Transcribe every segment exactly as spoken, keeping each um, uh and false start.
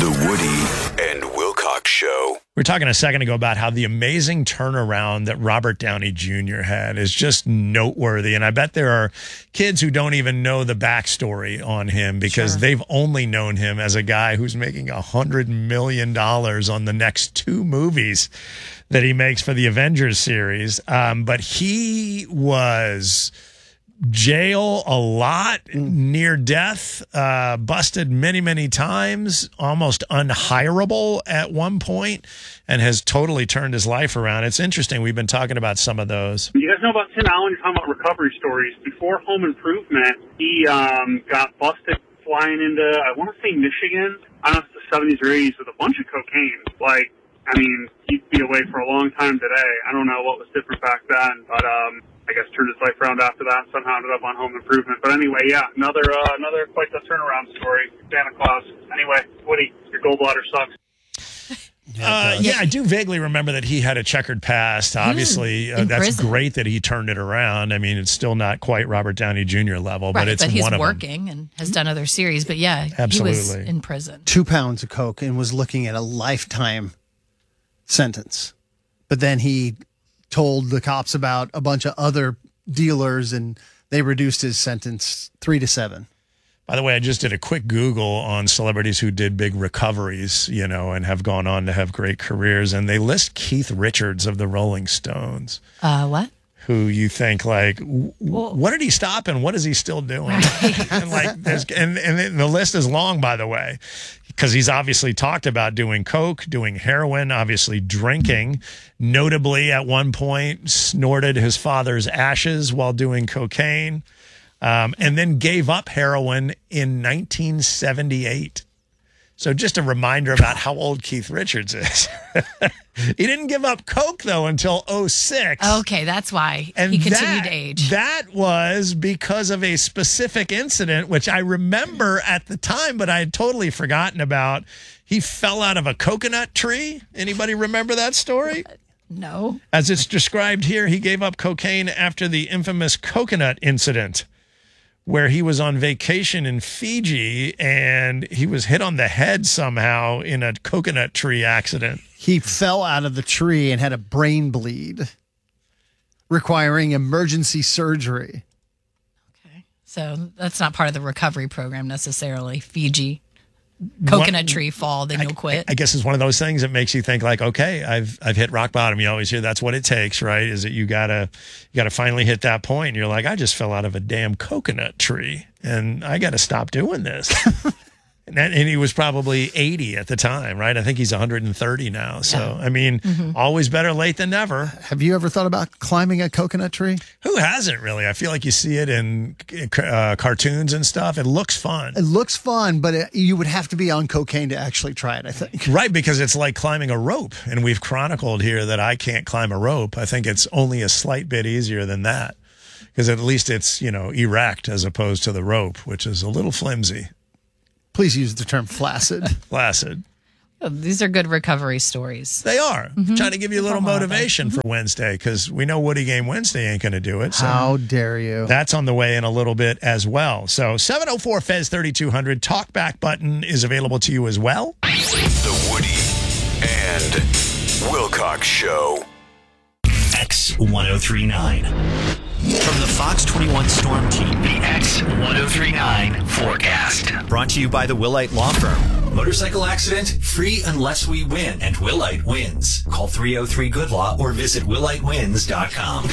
The Woody and Wilcox Show. We were talking a second ago about how the amazing turnaround that Robert Downey Junior had is just noteworthy. And I bet there are kids who don't even know the backstory on him because sure. they've only known him as a guy who's making a hundred million dollars on the next two movies that he makes for the Avengers series. Um, but he was jail a lot, near death, uh, busted many, many times, almost unhireable at one point, and has totally turned his life around. It's interesting. We've been talking about some of those. You guys know about Tim Allen? You're talking about recovery stories. Before Home Improvement, he um, got busted flying into, I want to say Michigan, I don't know if it's the seventies or eighties, with a bunch of cocaine. Like, I mean, he'd be away for a long time today. I don't know what was different back then, but um, I guess turned his life around after that and somehow ended up on Home Improvement. But anyway, yeah, another uh, another quite the turnaround story. Santa Claus. Anyway, Woody, your gallbladder sucks. Uh, yeah, I do vaguely remember that he had a checkered past. Obviously, uh, that's prison. Great that he turned it around. I mean, it's still not quite Robert Downey Junior level, right, but it's but he's one of working them. And has done other series. But yeah, Absolutely. he was in prison. Two pounds of coke and was looking at a lifetime sentence. But then he told the cops about a bunch of other dealers, and they reduced his sentence three to seven. By the way, I just did a quick Google on celebrities who did big recoveries, you know, and have gone on to have great careers. And they list Keith Richards of the Rolling Stones. Uh, what? Who you think, like, w- what did he stop and what is he still doing? Right. and like, there's, and, and the list is long, by the way, because he's obviously talked about doing coke, doing heroin, obviously drinking. Notably, at one point, snorted his father's ashes while doing cocaine. Um, and then gave up heroin in nineteen seventy-eight. So just a reminder about how old Keith Richards is. He didn't give up coke, though, until oh six. Okay, that's why and he continued that, to age. That was because of a specific incident, which I remember at the time, but I had totally forgotten about. He fell out of a coconut tree. Anybody remember that story? No. As it's described here, he gave up cocaine after the infamous coconut incident, where he was on vacation in Fiji and he was hit on the head somehow in a coconut tree accident. He fell out of the tree and had a brain bleed, requiring emergency surgery. Okay. So that's not part of the recovery program necessarily. Fiji. Coconut what, tree fall, then you'll quit. I, I guess it's one of those things that makes you think like, okay, I've I've hit rock bottom. You always hear that's what it takes, right? Is that you gotta you gotta finally hit that point. And you're like, I just fell out of a damn coconut tree, and I got to stop doing this. and, that, and he was probably eighty at the time, right? I think he's one hundred thirty now. So yeah. I mean, mm-hmm. always better late than never. Have you ever thought about climbing a coconut tree? Who hasn't really? I feel like you see it in uh, cartoons and stuff. It looks fun. It looks fun, but it, you would have to be on cocaine to actually try it, I think. Right, because it's like climbing a rope. And we've chronicled here that I can't climb a rope. I think it's only a slight bit easier than that. Because at least it's, you know, erect as opposed to the rope, which is a little flimsy. Please use the term flaccid. Flaccid. Oh, these are good recovery stories. They are. Mm-hmm. Trying to give you a little motivation for Wednesday because we know Woody Game Wednesday ain't going to do it. So how dare you? That's on the way in a little bit as well. So seven oh four Fez thirty-two hundred talkback button is available to you as well. The Woody and Wilcox Show. X ten thirty-nine. From the Fox twenty-one Storm Team, the X ten thirty-nine forecast. Brought to you by the Willite Law Firm. Motorcycle accident, free unless we win, and Willite wins. Call three oh three good law or visit willite wins dot com.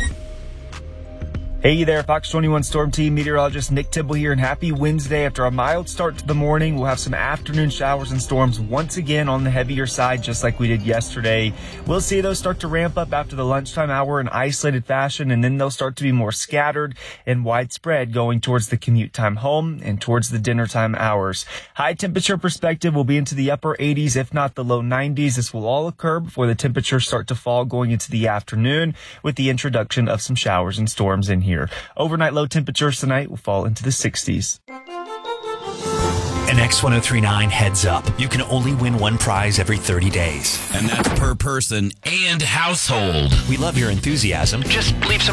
Hey there, Fox twenty-one Storm Team meteorologist Nick Tibble here, and happy Wednesday. After a mild start to the morning, we'll have some afternoon showers and storms once again on the heavier side, just like we did yesterday. We'll see those start to ramp up after the lunchtime hour in isolated fashion, and then they'll start to be more scattered and widespread going towards the commute time home and towards the dinner time hours. High temperature perspective will be into the upper eighties, if not the low nineties. This will all occur before the temperatures start to fall going into the afternoon with the introduction of some showers and storms in here. Overnight low temperatures tonight will fall into the sixties. An X ten thirty-nine heads up. You can only win one prize every thirty days. And that's per person and household. We love your enthusiasm. Just leave some